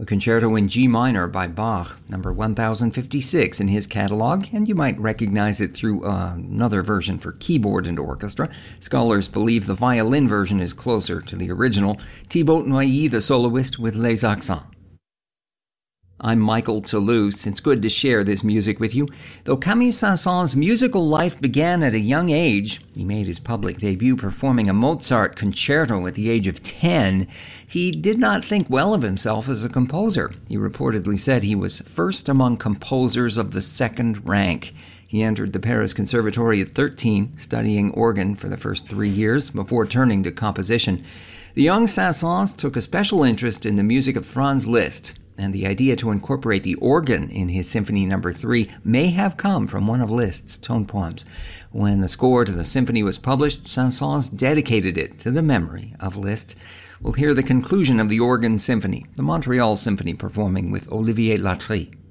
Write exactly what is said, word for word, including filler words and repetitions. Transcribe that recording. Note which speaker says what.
Speaker 1: a concerto in G minor by Bach, number one thousand fifty-six in his catalog, and you might recognize it through uh, another version for keyboard and orchestra. Scholars believe the violin version is closer to the original. Thibaut Noilly, the soloist with Les Accents. I'm Michael Toulouse. It's good to share this music with you. Though Camille Saint-Saëns' musical life began at a young age, he made his public debut performing a Mozart concerto at the age of ten, he did not think well of himself as a composer. He reportedly said he was first among composers of the second rank. He entered the Paris Conservatory at thirteen, studying organ for the first three years before turning to composition. The young Saint-Saëns took a special interest in the music of Franz Liszt, and the idea to incorporate the organ in his Symphony Number three may have come from one of Liszt's tone poems. When the score to the symphony was published, Saint-Saëns dedicated it to the memory of Liszt. We'll hear the conclusion of the organ symphony, the Montreal Symphony performing with Olivier Latry.